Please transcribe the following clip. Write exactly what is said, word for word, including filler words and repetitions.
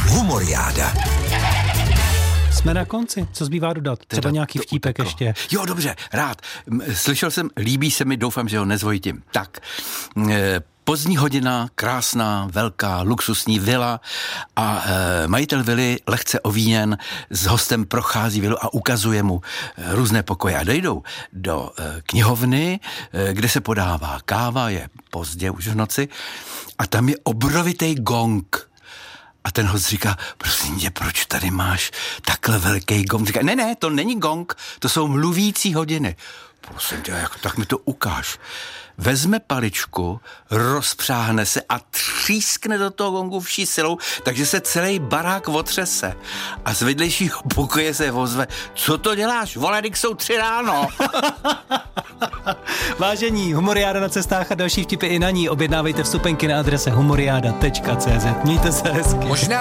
Humoriáda. Jsme na konci, co zbývá dodat? Třeba Teda nějaký vtípek uteklo. ještě. Jo, dobře, rád. Slyšel jsem, líbí se mi, doufám, že ho nezvojitím. Tak, e, pozdní hodina, krásná, velká, luxusní vila a e, majitel vily, lehce ovíněn, s hostem prochází vilu a ukazuje mu e, různé pokoje. A dojdou do e, knihovny, e, kde se podává káva, je pozdě už v noci a tam je obrovitý gong. A ten host říká, prosím tě, proč tady máš takhle velký gong? Říká, ne, ne, to není gong, to jsou mluvící hodiny. Prosím tě, jak, tak mi to ukáž. Vezme paličku, rozpřáhne se a třískne do toho gongu vší silou, takže se celý barák otřese. A z vedlejšího pokoje se ozve, co to děláš? Vole, dik jsou tři ráno. Vážení, Humoriáda na cestách a další vtipy i na ní objednávejte vstupenky na adrese humoriáda tečka cé zet. Mějte se hezky. Možná